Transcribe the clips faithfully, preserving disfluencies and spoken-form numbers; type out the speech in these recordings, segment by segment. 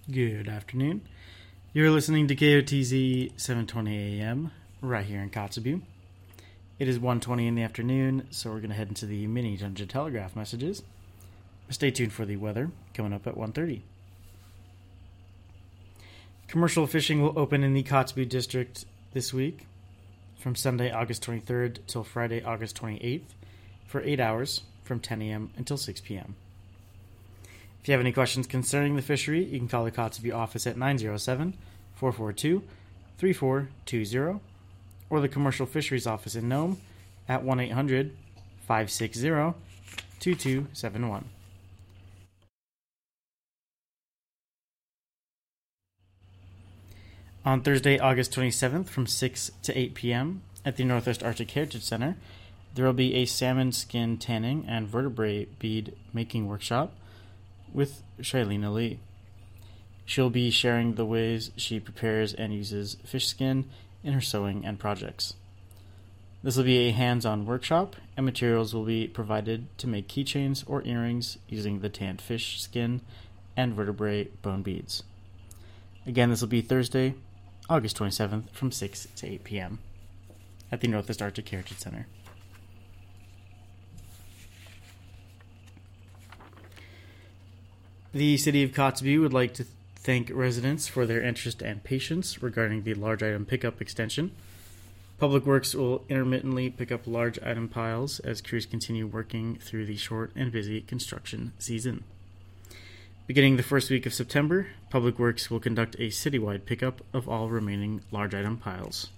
Good afternoon. You're listening to K O T Z seven twenty A M right here in Kotzebue. It is one twenty in the afternoon, so we're going to head into the mini Dungeon Telegraph messages. Stay tuned for the weather coming up at one thirty. Commercial fishing will open in the Kotzebue district this week from Sunday, August twenty-third till Friday, August twenty-eighth for eight hours from ten a.m. until six p.m. If you have any questions concerning the fishery, you can call the Kotzebue office at nine oh seven, four four two, three four two zero or the Commercial Fisheries office in Nome at one eight hundred, five six zero, two two seven one. On Thursday, August twenty-seventh from six to eight p.m. at the Northwest Arctic Heritage Center, there will be a salmon skin tanning and vertebrae bead making workshop with Shailena Lee. She'll be sharing the ways she prepares and uses fish skin in her sewing and projects. This will be a hands-on workshop, and materials will be provided to make keychains or earrings using the tanned fish skin and vertebrae bone beads. Again, this will be Thursday, August twenty-seventh from six to eight p.m. at the Northwest Arctic Heritage Center. The City of Kotzebue would like to thank residents for their interest and patience regarding the large item pickup extension. Public Works will intermittently pick up large item piles as crews continue working through the short and busy construction season. Beginning the first week of September, Public Works will conduct a citywide pickup of all remaining large item piles.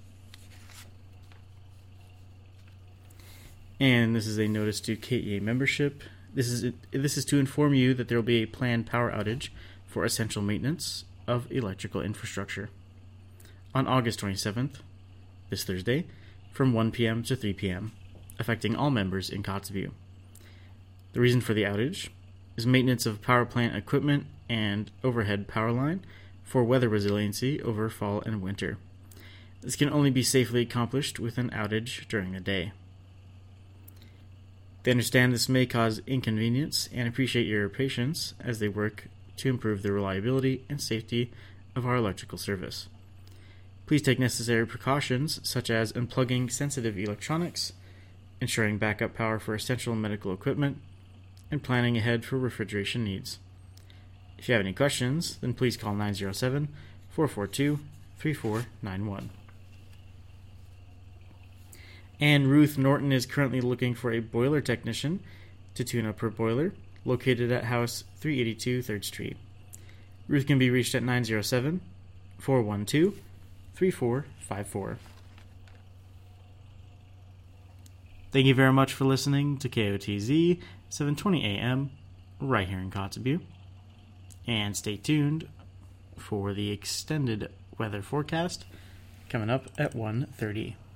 And this is a notice to K E A membership. This is this is to inform you that there will be a planned power outage for essential maintenance of electrical infrastructure on August twenty-seventh, this Thursday, from one p.m. to three p.m., affecting all members in Kotzebue. The reason for the outage is maintenance of power plant equipment and overhead power line for weather resiliency over fall and winter. This can only be safely accomplished with an outage during the day. They understand this may cause inconvenience and appreciate your patience as they work to improve the reliability and safety of our electrical service. Please take necessary precautions such as unplugging sensitive electronics, ensuring backup power for essential medical equipment, and planning ahead for refrigeration needs. If you have any questions, then please call nine oh seven, four four two, three four nine one. And Ruth Norton is currently looking for a boiler technician to tune up her boiler, located at House three eighty-two third Street. Ruth can be reached at nine oh seven, four one two, three four five four. Thank you very much for listening to K O T Z seven twenty A M right here in Kotzebue. And stay tuned for the extended weather forecast coming up at one thirty.